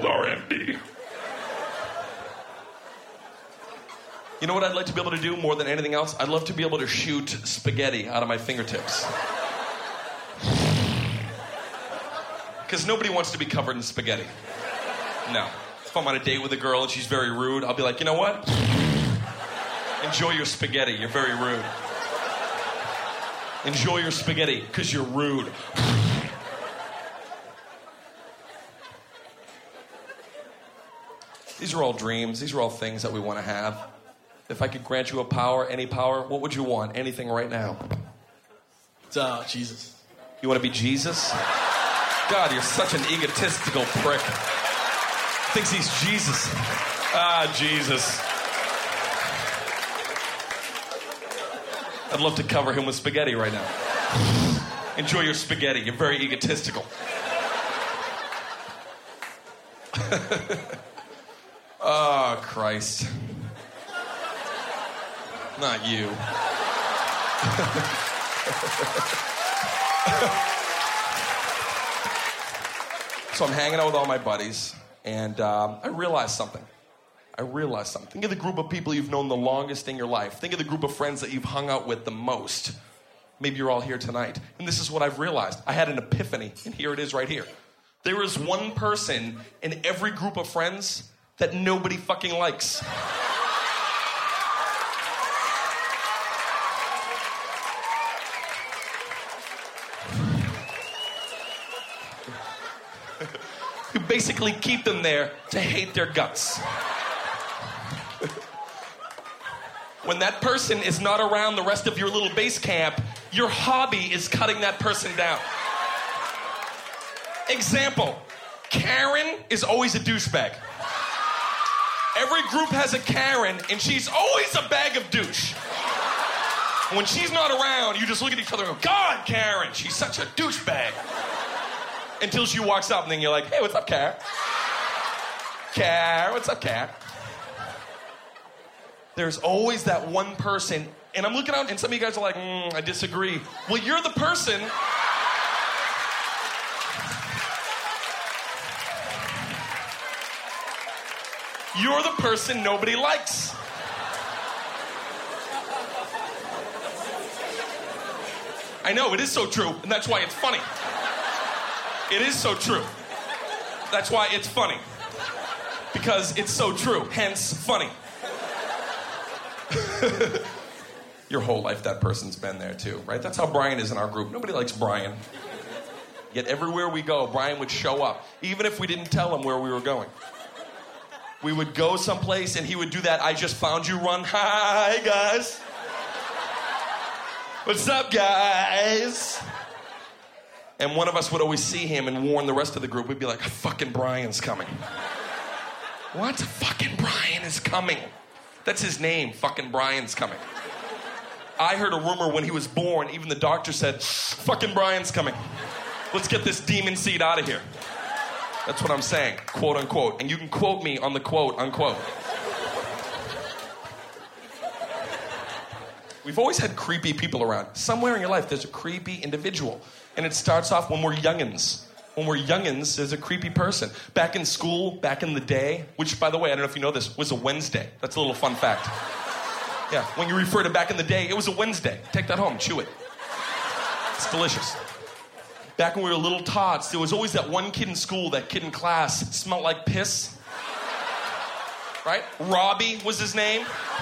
are empty. You know what I'd like to be able to do more than anything else? I'd love to be able to shoot spaghetti out of my fingertips. Because nobody wants to be covered in spaghetti. No. If I'm on a date with a girl and she's very rude, I'll be like, you know what? Enjoy your spaghetti. You're very rude. Enjoy your spaghetti because you're rude. These are all dreams. These are all things that we want to have. If I could grant you a power, any power, what would you want? Anything right now. It's Jesus. You want to be Jesus? God, you're such an egotistical prick. Thinks he's Jesus. Jesus. I'd love to cover him with spaghetti right now. Enjoy your spaghetti. You're very egotistical. Oh, Christ. Not you. So I'm hanging out with all my buddies, and I realized something. Think of the group of people you've known the longest in your life. Think of the group of friends that you've hung out with the most. Maybe you're all here tonight. And this is what I've realized. I had an epiphany, and here it is right here. There is one person in every group of friends that nobody fucking likes. You basically keep them there to hate their guts. When that person is not around the rest of your little base camp, your hobby is cutting that person down. Example, Karen is always a douchebag. Every group has a Karen, and she's always a bag of douche. When she's not around, you just look at each other and go, God, Karen, she's such a douchebag. Until she walks up, and then you're like, hey, what's up, Karen? Karen, what's up, Karen? There's always that one person, and I'm looking out, and some of you guys are like, I disagree. Well, you're the person. You're the person nobody likes. I know, it is so true, and that's why it's funny. It is so true. That's why it's funny. Because it's so true, hence funny. Your whole life that person's been there too, right? That's how Brian is in our group. Nobody likes Brian. Yet everywhere we go, Brian would show up, even if we didn't tell him where we were going. We would go someplace and he would do that I just found you run. Hi, guys. What's up, guys? And one of us would always see him and warn the rest of the group. We'd be like, fucking Brian's coming. What? Fucking Brian is coming. That's his name, fucking Brian's coming. I heard a rumor when he was born, even the doctor said, fucking Brian's coming. Let's get this demon seed out of here. That's what I'm saying, quote unquote. And you can quote me on the quote unquote. We've always had creepy people around. Somewhere in your life, there's a creepy individual. And it starts off when we're youngins. When we're youngins, there's a creepy person. Back in school, back in the day, which, by the way, I don't know if you know this, was a Wednesday. That's a little fun fact. Yeah, when you refer to back in the day, it was a Wednesday. Take that home, chew it. It's delicious. Back when we were little tots, there was always that one kid in school, that kid in class, smelled like piss. Right? Robbie was his name.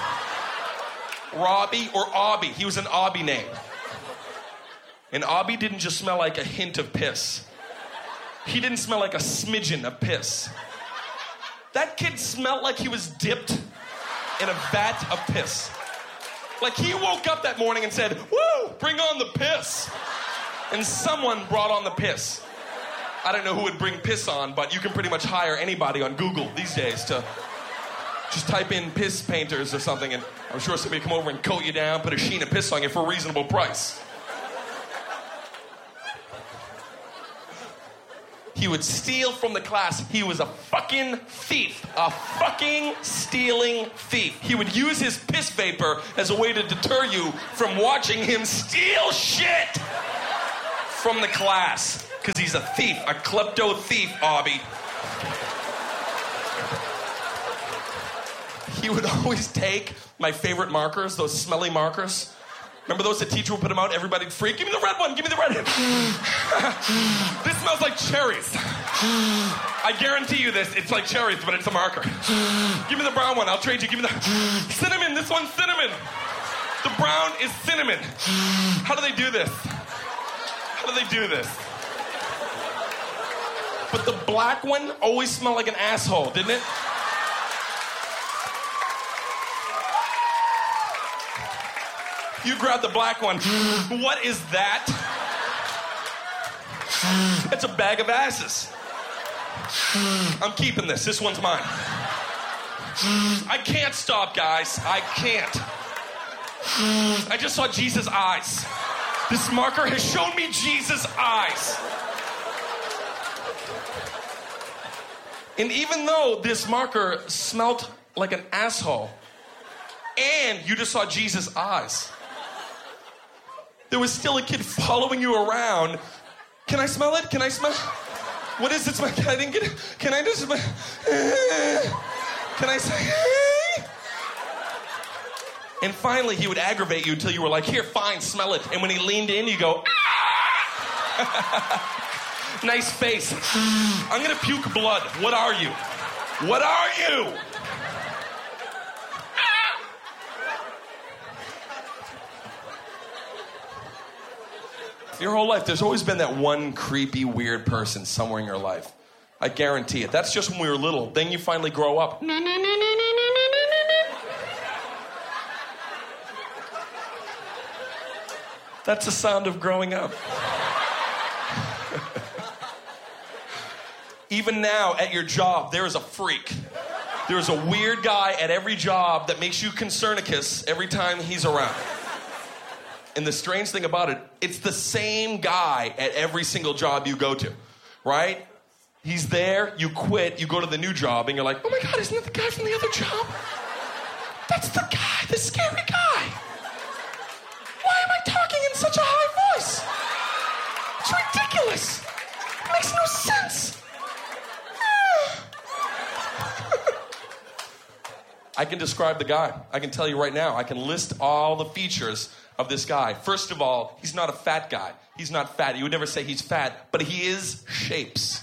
Robbie or Obby. He was an Obby name. And Obby didn't just smell like a hint of piss. He didn't smell like a smidgen of piss. That kid smelled like he was dipped in a vat of piss. Like he woke up that morning and said, woo, bring on the piss. And someone brought on the piss. I don't know who would bring piss on, but you can pretty much hire anybody on Google these days to just type in piss painters or something, and I'm sure somebody will come over and coat you down, put a sheen of piss on you for a reasonable price. He would steal from the class. He was a fucking thief. A fucking stealing thief. He would use his piss vapor as a way to deter you from watching him steal shit from the class. Because he's a thief, a klepto thief, Obby. he would always take my favorite markers, those smelly markers. Remember those? The teacher would put them out, everybody'd freak. Give me the red one, give me the red one. This smells like cherries. I guarantee you this, it's like cherries, but it's a marker. Give me the brown one, I'll trade you. Give me the cinnamon, this one's cinnamon. The brown is cinnamon. How do they do this? How do they do this? But the black one always smelled like an asshole, didn't it? You grab the black one. What is that? It's a bag of asses. I'm keeping this. This one's mine. I can't stop, guys. I can't. I just saw Jesus' eyes. This marker has shown me Jesus' eyes. And even though this marker smelled like an asshole, and you just saw Jesus' eyes, there was still a kid following you around. Can I smell it? Can I smell? What is it? I didn't get it. Can I just smell? Can I say? And finally, he would aggravate you until you were like, here, fine, smell it. And when he leaned in, you go, ah! Nice face. I'm gonna puke blood. What are you? What are you? Your whole life, there's always been that one creepy, weird person somewhere in your life. I guarantee it. That's just when we were little. Then you finally grow up. That's the sound of growing up. Even now, at your job, there is a freak. There is a weird guy at every job that makes you concernicus every time he's around. And the strange thing about it, it's the same guy at every single job you go to, right? He's there, you quit, you go to the new job, and you're like, oh my God, isn't that the guy from the other job? That's the guy, the scary guy. Why am I talking in such a high voice? It's ridiculous. It makes no sense. I can describe the guy. I can tell you right now. I can list all the features of this guy. First of all, he's not a fat guy. He's not fat. You would never say he's fat, but he is shapes.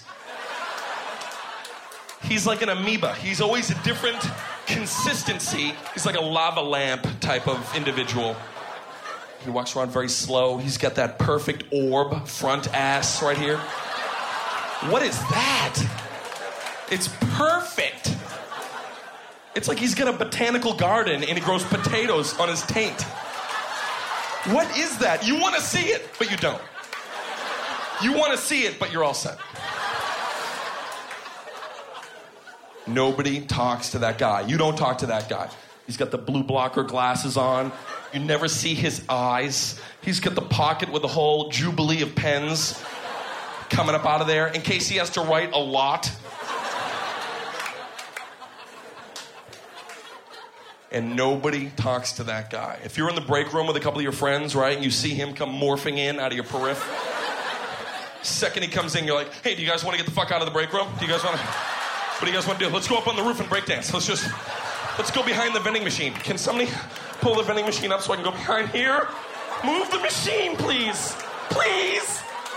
He's like an amoeba. He's always a different consistency. He's like a lava lamp type of individual. He walks around very slow. He's got that perfect orb front ass right here. What is that? It's perfect. It's like he's got a botanical garden and he grows potatoes on his taint. What is that? You want to see it, but you don't. You want to see it, but you're all set. Nobody talks to that guy. You don't talk to that guy. He's got the blue blocker glasses on. You never see his eyes. He's got the pocket with the whole jubilee of pens coming up out of there in case he has to write a lot. And nobody talks to that guy. If you're in the break room with a couple of your friends, right, and you see him come morphing in out of your periph, second he comes in, you're like, hey, do you guys want to get the fuck out of the break room? Do you guys want to, what do you guys want to do? Let's go up on the roof and break dance. Let's go behind the vending machine. Can somebody pull the vending machine up so I can go behind here? Move the machine, please. Please.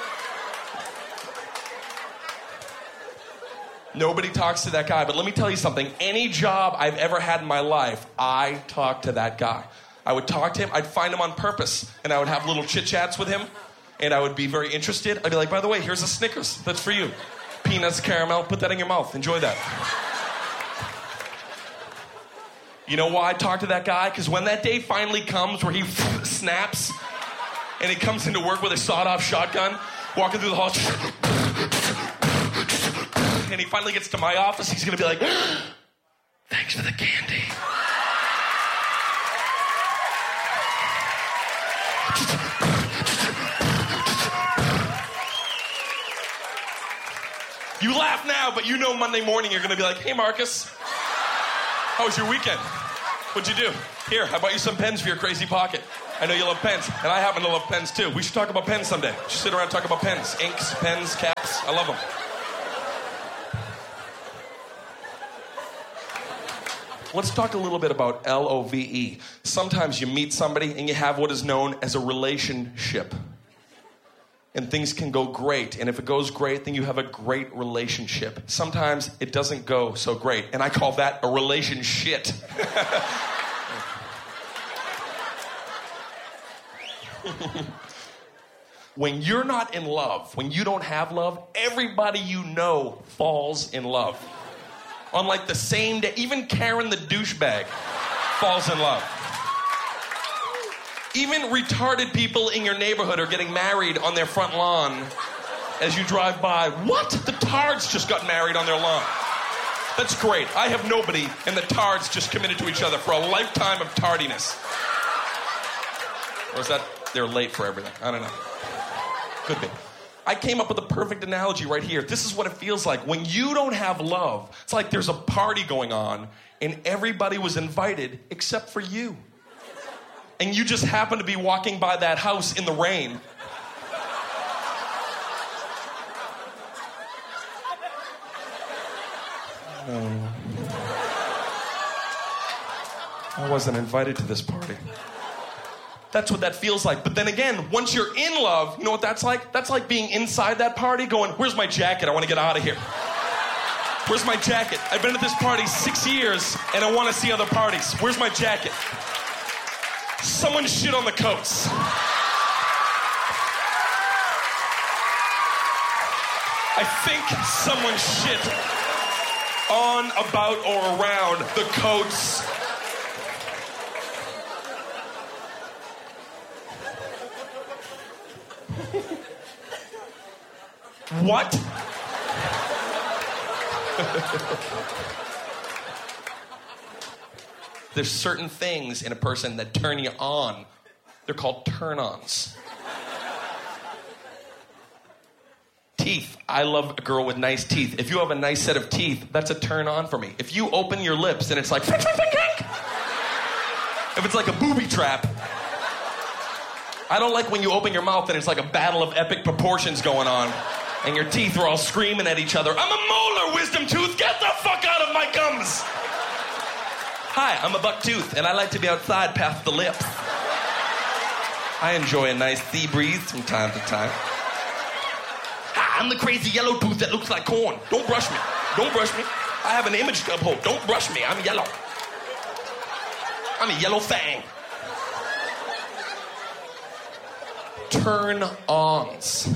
Nobody talks to that guy, but let me tell you something. Any job I've ever had in my life, I talk to that guy. I would talk to him, I'd find him on purpose, and I would have little chit-chats with him, and I would be very interested. I'd be like, by the way, here's a Snickers. That's for you. Peanuts, caramel, put that in your mouth. Enjoy that. You know why I talk to that guy? Because when that day finally comes where he snaps, and he comes into work with a sawed-off shotgun, walking through the hall, and he finally gets to my office, he's gonna be like, thanks for the candy. You laugh now, but you know Monday morning you're gonna be like, hey Marcus, how was your weekend? What'd you do? Here, I bought you some pens for your crazy pocket. I know you love pens, and I happen to love pens too. We should talk about pens someday. We should sit around and talk about pens. Inks, pens, caps, I love them. Let's talk a little bit about LOVE. Sometimes you meet somebody and you have what is known as a relationship. And things can go great. And if it goes great, then you have a great relationship. Sometimes it doesn't go so great. And I call that a relationship. When you're not in love, when you don't have love, everybody you know falls in love. On like the same day, even Karen the douchebag falls in love. Even retarded people in your neighborhood are getting married on their front lawn as you drive by. What? The Tards just got married on their lawn. That's great. I have nobody, and the Tards just committed to each other for a lifetime of tardiness. Or is that they're late for everything? I don't know. Could be. I came up with a perfect analogy right here. This is what it feels like. When you don't have love, it's like there's a party going on, and everybody was invited except for you. And you just happen to be walking by that house in the rain. No. I wasn't invited to this party. That's what that feels like. But then again, once you're in love, you know what that's like? That's like being inside that party going, where's my jacket? I want to get out of here. Where's my jacket? I've been at this party 6 years, and I want to see other parties. Where's my jacket? Someone shit on the coats. I think someone shit on, about, or around the coats. What? There's certain things in a person that turn you on. They're called turn-ons. Teeth. I love a girl with nice teeth. If you have a nice set of teeth, that's a turn-on for me. If you open your lips and it's like... if it's like a booby trap... I don't like when you open your mouth and it's like a battle of epic proportions going on. And your teeth are all screaming at each other. I'm a molar, wisdom tooth. Get the fuck out of my gums. Hi, I'm a buck tooth, and I like to be outside past the lips. I enjoy a nice sea breeze from time to time. Hi, I'm the crazy yellow tooth that looks like corn. Don't brush me. Don't brush me. I have an image to uphold. Don't brush me. I'm yellow. I'm a yellow fang. Turn-ons.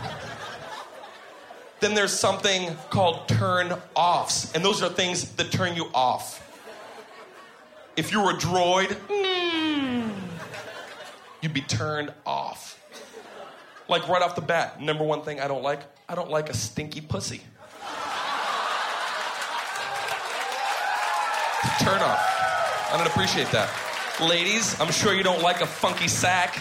Then there's something called turn-offs. And those are things that turn you off. If you were a droid, you'd be turned off. Like right off the bat, number one thing I don't like a stinky pussy. Turn off. I don't appreciate that. Ladies, I'm sure you don't like a funky sack.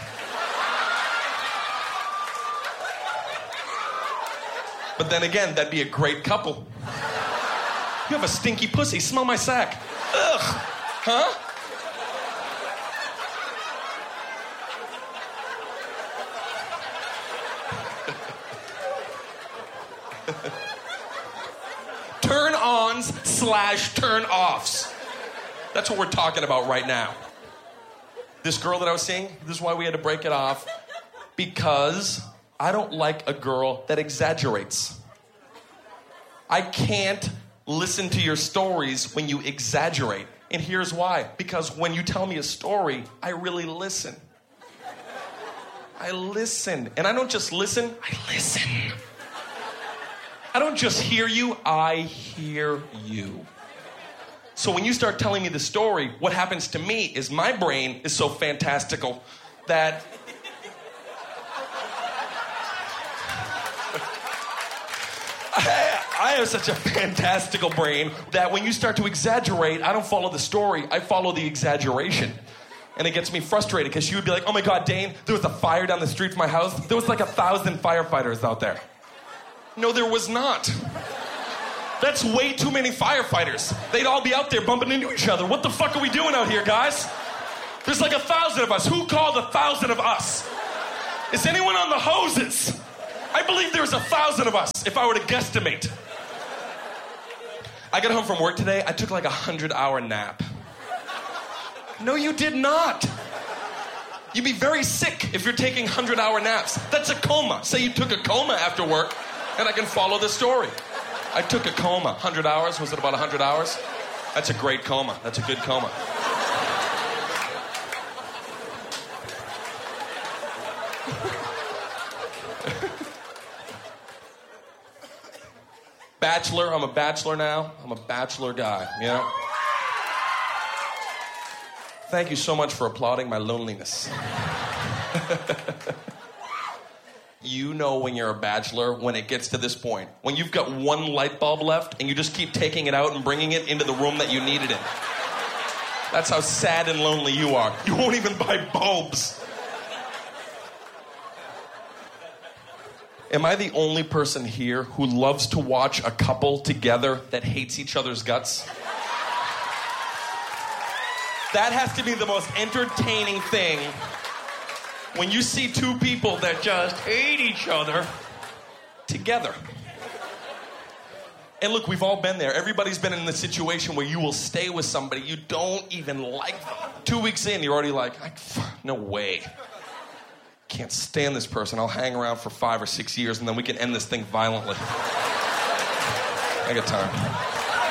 But then again, that'd be a great couple. You have a stinky pussy. Smell my sack. Ugh. Huh? Turn-ons / turn-offs. That's what we're talking about right now. This girl that I was seeing, this is why we had to break it off. Because I don't like a girl that exaggerates. I can't listen to your stories when you exaggerate. And here's why. Because when you tell me a story, I really listen. I listen. And I don't just listen, I listen. I don't just hear you, I hear you. So when you start telling me the story, what happens to me is my brain is so fantastical that... I have such a fantastical brain that when you start to exaggerate, I don't follow the story, I follow the exaggeration. And it gets me frustrated because she would be like, oh my God, Dane, there was a fire down the street from my house. There was like 1,000 firefighters out there. No, there was not. That's way too many firefighters. They'd all be out there bumping into each other. What the fuck are we doing out here, guys? There's like 1,000 of us. Who called 1,000 of us? Is anyone on the hoses? I believe there's 1,000 of us, if I were to guesstimate. I got home from work today, I took like a 100-hour nap. No, you did not. You'd be very sick if you're taking 100-hour naps. That's a coma. Say you took a coma after work, and I can follow the story. I took a coma. 100 hours? Was it about 100 hours? That's a great coma. That's a good coma. Bachelor. I'm a bachelor now. I'm a bachelor guy, you know? Thank you so much for applauding my loneliness. You know when you're a bachelor, when it gets to this point. When you've got one light bulb left and you just keep taking it out and bringing it into the room that you need it in. That's how sad and lonely you are. You won't even buy bulbs. Am I the only person here who loves to watch a couple together that hates each other's guts? That has to be the most entertaining thing when you see two people that just hate each other together. And look, we've all been there. Everybody's been in the situation where you will stay with somebody you don't even like them. 2 weeks in, you're already like, no way. Can't stand this person. I'll hang around for 5 or 6 years and then we can end this thing violently. I got time.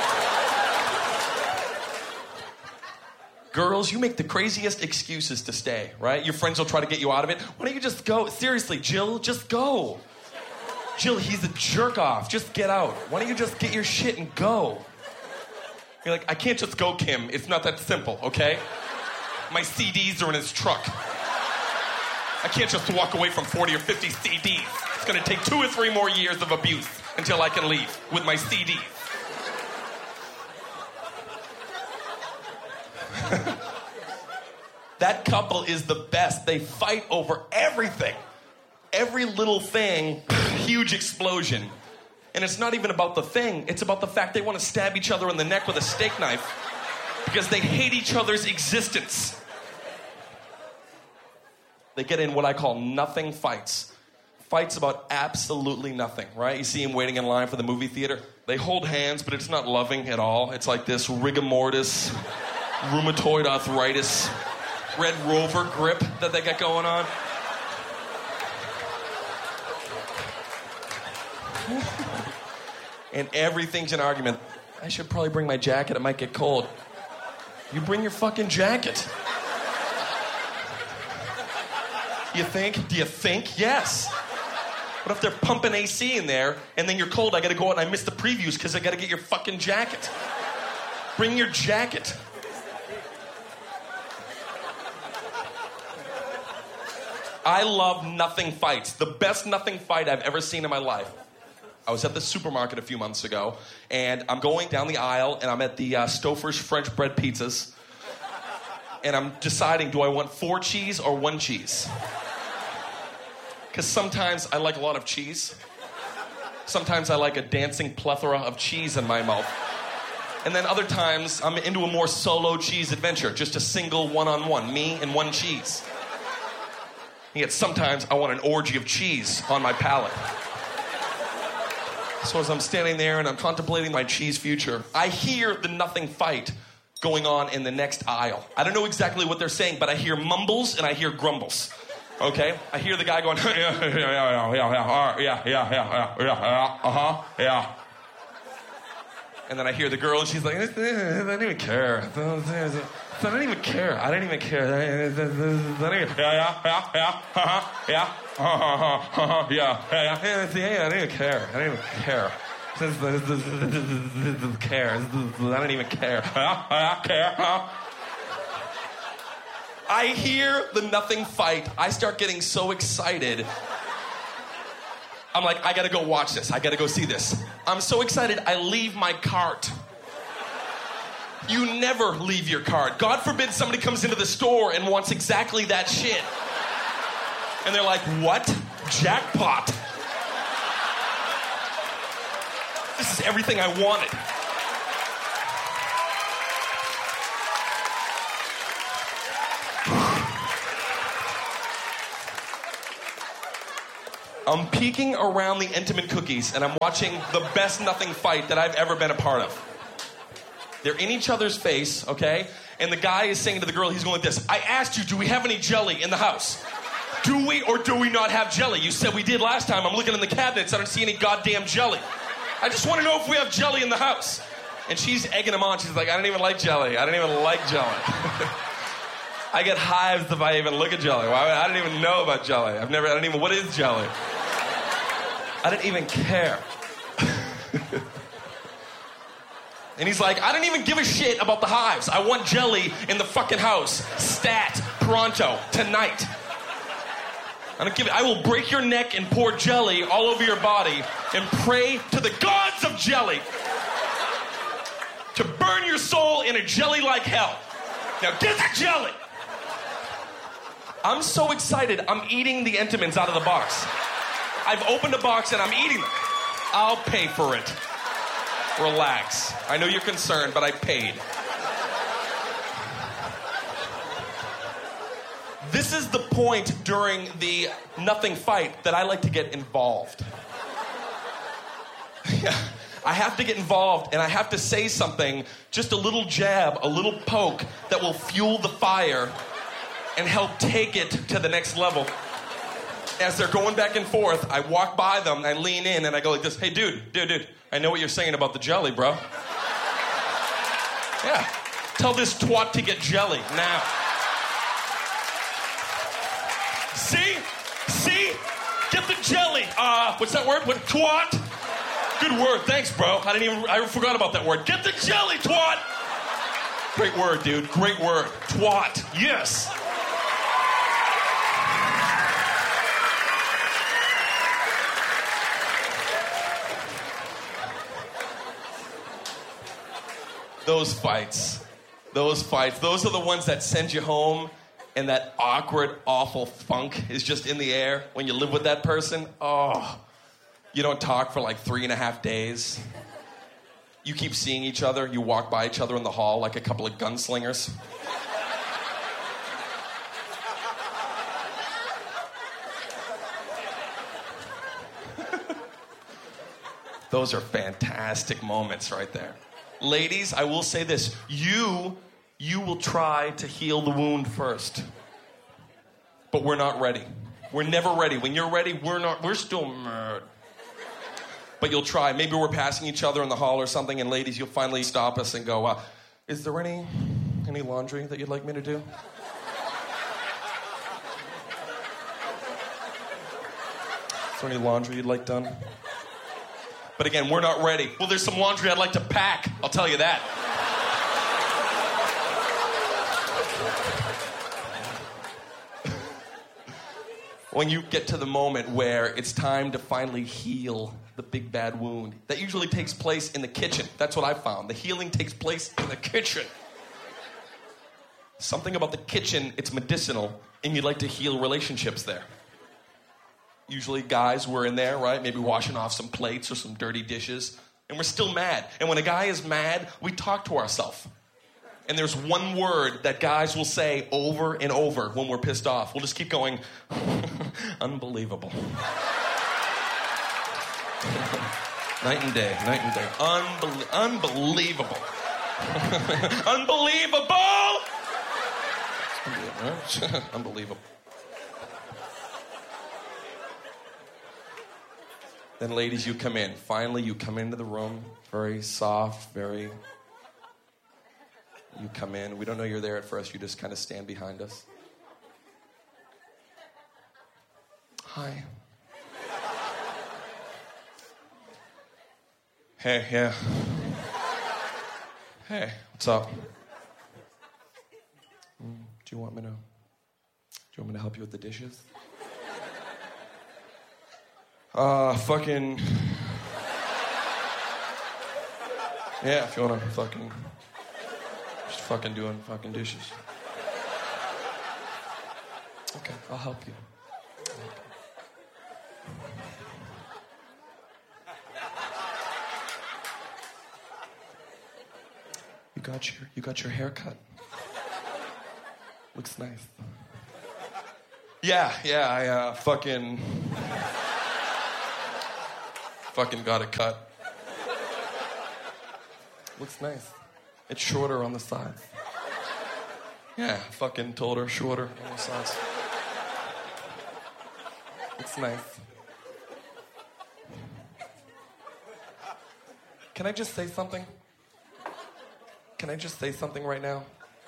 Girls, you make the craziest excuses to stay, right? Your friends will try to get you out of it. Why don't you just go? Seriously, Jill, just go. Jill, he's a jerk off. Just get out. Why don't you just get your shit and go? You're like, I can't just go, Kim. It's not that simple, okay? My CDs are in his truck. I can't just walk away from 40 or 50 CDs. It's gonna take 2 or 3 more years of abuse until I can leave with my CDs. That couple is the best. They fight over everything. Every little thing, huge explosion. And it's not even about the thing. It's about the fact they want to stab each other in the neck with a steak knife because they hate each other's existence. They get in what I call nothing fights. Fights about absolutely nothing, right? You see them waiting in line for the movie theater. They hold hands, but it's not loving at all. It's like this rigor mortis, rheumatoid arthritis, Red Rover grip that they got going on. And everything's an argument. I should probably bring my jacket. It might get cold. You bring your fucking jacket. You think? Do you think? Yes. What if they're pumping AC in there and then you're cold? I gotta go out and I miss the previews because I gotta get your fucking jacket. Bring your jacket. I love nothing fights. The best nothing fight I've ever seen in my life. I was at the supermarket a few months ago, and I'm going down the aisle, and I'm at the Stouffer's French bread pizzas, and I'm deciding, do I want 4 cheese or 1 cheese? Because sometimes I like a lot of cheese. Sometimes I like a dancing plethora of cheese in my mouth. And then other times, I'm into a more solo cheese adventure, just a single one-on-one, me and 1 cheese. And yet sometimes I want an orgy of cheese on my palate. So as I'm standing there and I'm contemplating my cheese future, I hear the nothing fight going on in the next aisle. I don't know exactly what they're saying, but I hear mumbles and I hear grumbles. Okay? I hear the guy going, yeah. And then I hear the girl and she's like, I don't even care. I don't even care. I don't even care. Yeah. I don't even care. I don't even care. I don't even care. I hear the nothing fight. I start getting so excited. I'm like, I gotta go watch this. I gotta go see this. I'm so excited, I leave my cart. You never leave your cart. God forbid somebody comes into the store and wants exactly that shit. And they're like, what? Jackpot. This is everything I wanted. I'm peeking around the Intimate Cookies and I'm watching the best nothing fight that I've ever been a part of. They're in each other's face, okay? And the guy is saying to the girl, he's going like this, I asked you, do we have any jelly in the house? Do we or do we not have jelly? You said we did last time. I'm looking in the cabinets. I don't see any goddamn jelly. I just want to know if we have jelly in the house. And she's egging him on. She's like, I don't even like jelly. I don't even like jelly. I get hives if I even look at jelly. I don't even know about jelly. I don't even, what is jelly? I don't even care. And he's like, I don't even give a shit about the hives. I want jelly in the fucking house. Stat, pronto, tonight. I will break your neck and pour jelly all over your body and pray to the gods of jelly to burn your soul in a jelly-like hell. Now get the jelly. I'm so excited, I'm eating the Entenmann's out of the box. I've opened a box and I'm eating them. I'll pay for it. Relax. I know you're concerned, but I paid. This is the point during the nothing fight that I like to get involved. Yeah, I have to get involved and I have to say something, just a little jab, a little poke that will fuel the fire and help take it to the next level. As they're going back and forth, I walk by them, I lean in, and I go like this, hey, dude, I know what you're saying about the jelly, bro. Yeah. Tell this twat to get jelly now. See? Get the jelly. What's that word? What? Twat? Good word. Thanks, bro. I forgot about that word. Get the jelly, twat. Great word, dude. Great word. Twat. Yes. Those fights, those are the ones that send you home and that awkward, awful funk is just in the air when you live with that person. Oh, you don't talk for like 3.5 days. You keep seeing each other. You walk by each other in the hall like a couple of gunslingers. Those are fantastic moments right there. Ladies, I will say this. You will try to heal the wound first. But we're not ready. We're never ready. When you're ready, we're still mad. But you'll try. Maybe we're passing each other in the hall or something, and ladies, you'll finally stop us and go, is there any laundry that you'd like me to do? Is there any laundry you'd like done? But again, we're not ready. Well, there's some laundry I'd like to pack. I'll tell you that. When you get to the moment where it's time to finally heal the big bad wound, that usually takes place in the kitchen. That's what I found. The healing takes place in the kitchen. Something about the kitchen, it's medicinal, and you'd like to heal relationships there. Usually guys were in there, right? Maybe washing off some plates or some dirty dishes. And we're still mad. And when a guy is mad, we talk to ourselves. And there's one word that guys will say over and over when we're pissed off. We'll just keep going, unbelievable. Night and day. Unbelievable. Unbelievable! Unbelievable. Then ladies, you come in. Finally, you come into the room. Very soft, you come in. We don't know you're there at first. You just kind of stand behind us. Hi. Hey, yeah. Hey, what's up? Do you want me to help you with the dishes? Fucking... Yeah, if you wanna fucking... Just fucking doing fucking dishes. Okay, I'll help you. You got your hair cut. Looks nice. Yeah, I fucking got it cut. Looks nice. It's shorter on the sides. Yeah, fucking told her shorter on the sides. It's nice. Can I just say something? Can I just say something right now?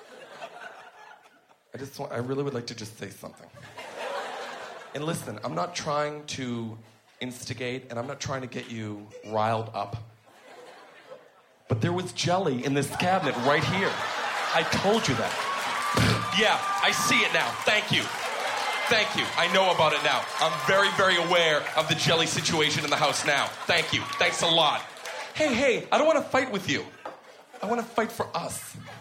I really would like to just say something. And listen, I'm not trying to instigate, and I'm not trying to get you riled up. But there was jelly in this cabinet right here. I told you that. Yeah, I see it now. Thank you. Thank you. I know about it now. I'm very, very aware of the jelly situation in the house now. Thank you. Thanks a lot. Hey, I don't want to fight with you. I want to fight for us.